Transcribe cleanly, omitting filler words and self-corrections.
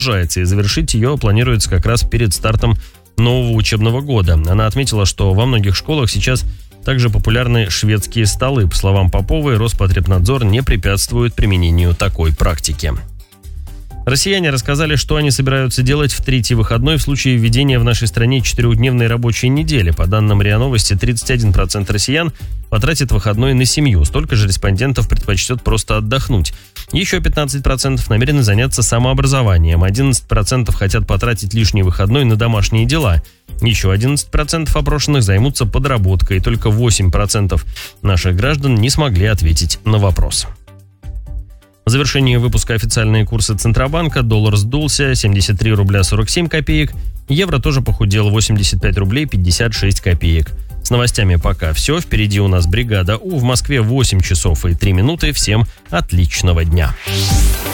продолжается, и завершить ее планируется как раз перед стартом нового учебного года. Она отметила, что во многих школах сейчас также популярны шведские столы. По словам Поповой, Роспотребнадзор не препятствует применению такой практики. Россияне рассказали, что они собираются делать в третий выходной в случае введения в нашей стране 4-дневной рабочей недели. По данным РИА Новости, 31% россиян потратит выходной на семью. Столько же респондентов предпочтет просто отдохнуть. Еще 15% намерены заняться самообразованием. 11% хотят потратить лишний выходной на домашние дела. Еще 11% опрошенных займутся подработкой. Только 8% наших граждан не смогли ответить на вопрос. В завершении выпуска официальные курсы Центробанка. Доллар сдулся, 73 рубля 47 копеек. Евро тоже похудел, 85 рублей 56 копеек. С новостями пока все. Впереди у нас бригада У. В Москве 8 часов и 3 минуты. Всем отличного дня.